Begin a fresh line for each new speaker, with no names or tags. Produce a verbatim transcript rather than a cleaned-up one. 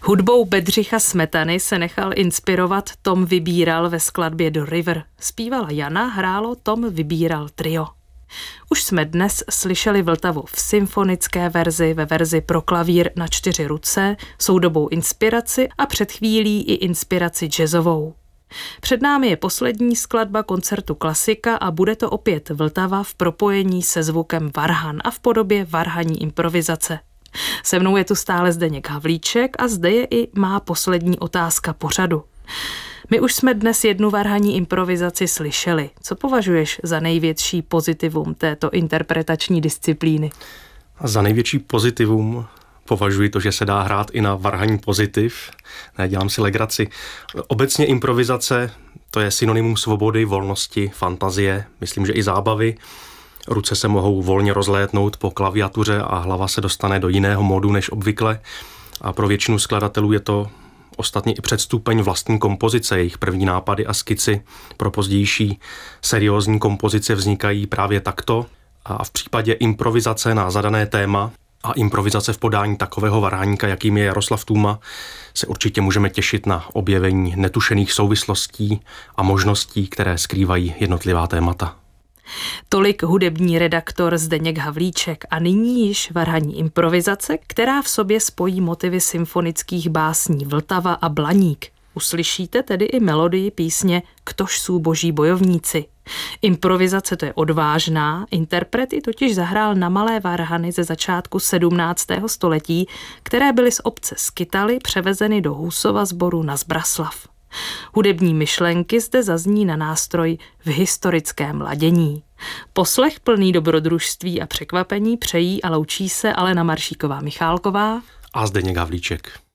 Hudbou Bedřicha Smetany se nechal inspirovat Tom Vybíral ve skladbě The River. Zpívala Jana, hrálo Tom Vybíral trio. Už jsme dnes slyšeli Vltavu v symfonické verzi, ve verzi pro klavír na čtyři ruce, soudobou inspiraci a před chvílí i inspiraci jazzovou. Před námi je poslední skladba koncertu Klasika a bude to opět Vltava v propojení se zvukem varhan a v podobě varhanní improvizace. Se mnou je tu stále Zdeněk Havlíček a zde je i má poslední otázka pořadu. My už jsme dnes jednu varhanní improvizaci slyšeli. Co považuješ za největší pozitivum této interpretační disciplíny?
Za největší pozitivum považuji to, že se dá hrát i na varhanní pozitiv. Ne, dělám si legraci. Obecně improvizace, to je synonymum svobody, volnosti, fantazie, myslím, že i zábavy. Ruce se mohou volně rozlétnout po klaviatuře a hlava se dostane do jiného módu než obvykle. A pro většinu skladatelů je to ostatně i předstupeň vlastní kompozice, jejich první nápady a skici pro pozdější seriózní kompozice vznikají právě takto. A v případě improvizace na zadané téma a improvizace v podání takového varhaníka, jakým je Jaroslav Tůma, se určitě můžeme těšit na objevení netušených souvislostí a možností, které skrývají jednotlivá témata.
Tolik hudební redaktor Zdeněk Havlíček a nyní již varhanní improvizace, která v sobě spojí motivy symfonických básní Vltava a Blaník. Uslyšíte tedy i melodii písně Ktož sú boží bojovníci. Improvizace to je odvážná, interpret ji totiž zahrál na malé varhany ze začátku sedmnáctého století, které byly z obce Skytaly převezeny do Husova sboru na Zbraslav. Hudební myšlenky zde zazní na nástroj v historickém ladění. Poslech plný dobrodružství a překvapení přejí a loučí se Alena Maršíková Michálková
a Zdeněk Havlíček.